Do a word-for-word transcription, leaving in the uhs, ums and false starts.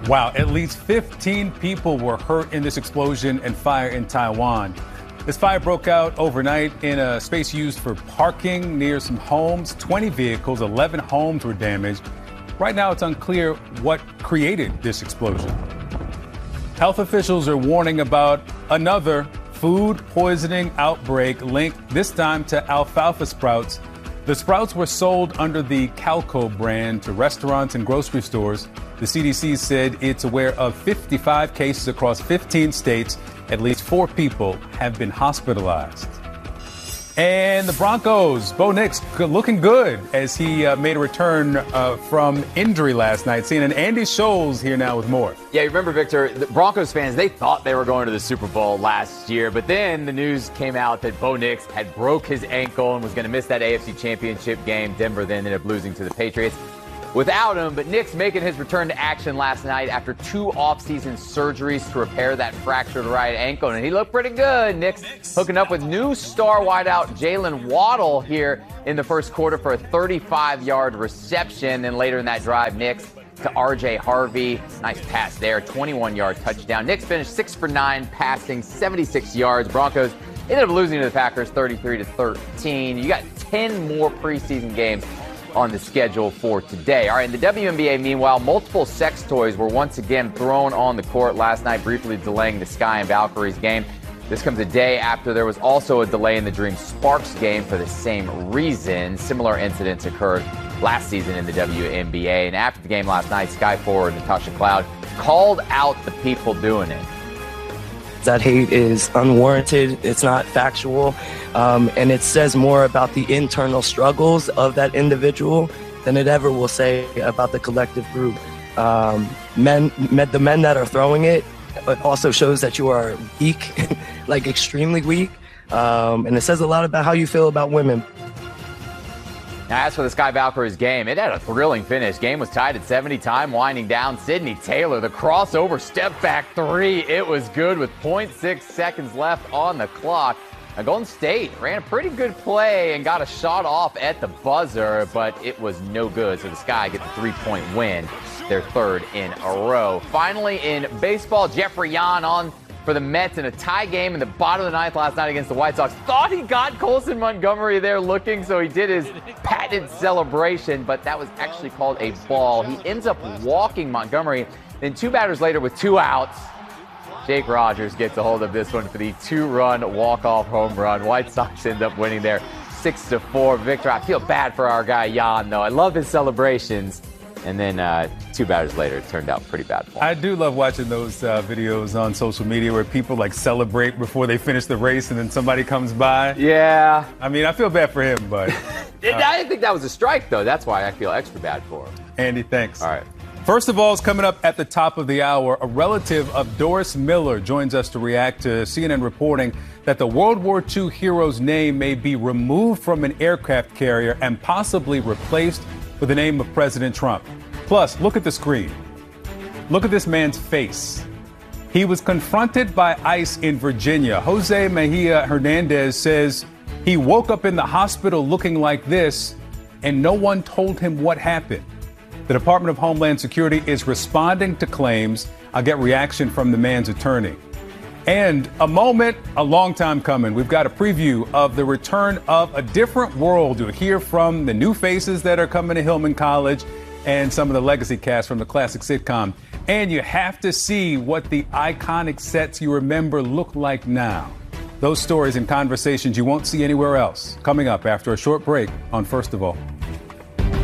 Wow, at least fifteen people were hurt in this explosion and fire in Taiwan. This fire broke out overnight in a space used for parking near some homes. twenty vehicles, eleven homes were damaged. Right now, it's unclear what created this explosion. Health officials are warning about another food poisoning outbreak linked this time to alfalfa sprouts. The sprouts were sold under the Calco brand to restaurants and grocery stores. The C D C said it's aware of fifty-five cases across fifteen states. At least four people have been hospitalized. And the Broncos, Bo Nix, looking good as he uh, made a return uh, from injury last night. Seeing an Andy Scholes here now with more. Yeah, you remember, Victor, the Broncos fans, they thought they were going to the Super Bowl last year, but then the news came out that Bo Nix had broke his ankle and was going to miss that A F C Championship game. Denver then ended up losing to the Patriots without him, but Nix making his return to action last night after two offseason surgeries to repair that fractured right ankle, and he looked pretty good. Nix hooking up with new star wideout Jalen Waddle here in the first quarter for a thirty-five-yard reception, and later in that drive, Nix to R J Harvey. Nice pass there, twenty-one-yard touchdown. Nix finished six for nine, passing seventy-six yards. Broncos ended up losing to the Packers thirty-three to thirteen. You got ten more preseason games on the schedule for today. All right, in the W N B A, meanwhile, multiple sex toys were once again thrown on the court last night, briefly delaying the Sky and Valkyries game. This comes a day after there was also a delay in the Dream Sparks game for the same reason. Similar incidents occurred last season in the W N B A. And after the game last night, Sky forward Natasha Cloud called out the people doing it. That hate is unwarranted, it's not factual, um, and it says more about the internal struggles of that individual than it ever will say about the collective group. Um, men, men, the men that are throwing it, it also shows that you are weak, like extremely weak, um, and it says a lot about how you feel about women. Now, as for the Sky Valkyries game, it had a thrilling finish. Game was tied at seventy, time winding down. Sydney Taylor, the crossover step back three. It was good with point six seconds left on the clock. Now, Golden State ran a pretty good play and got a shot off at the buzzer, but it was no good. So the Sky get the three-point win, their third in a row. Finally, in baseball, Jeffrey Yan on for the Mets in a tie game in the bottom of the ninth last night against the White Sox. Thought he got Colson Montgomery there looking, so he did his patented celebration, but that was actually called a ball. He ends up walking Montgomery. Then two batters later with two outs, Jake Rogers gets a hold of this one for the two-run walk-off home run. White Sox end up winning there six to four. Victor, I feel bad for our guy Yan, though. I love his celebrations. And then uh, two batters later, it turned out pretty bad for him. I do love watching those uh, videos on social media where people like celebrate before they finish the race and then somebody comes by. Yeah. I mean, I feel bad for him, but. Uh, I didn't think that was a strike, though. That's why I feel extra bad for him. Andy, thanks. All right. First of all, it's coming up at the top of the hour. A relative of Doris Miller joins us to react to C N N reporting that the World War Two hero's name may be removed from an aircraft carrier and possibly replaced with the name of President Trump. Plus, look at the screen. Look at this man's face. He was confronted by ICE in Virginia. Jose Mejia Hernandez says he woke up in the hospital looking like this, and no one told him what happened. The Department of Homeland Security is responding to claims. I'll get reaction from the man's attorney. And a moment, a long time coming. We've got a preview of the return of A Different World. You'll hear from the new faces that are coming to Hillman College and some of the legacy cast from the classic sitcom. And you have to see what the iconic sets you remember look like now. Those stories and conversations you won't see anywhere else. Coming up after a short break on First of All.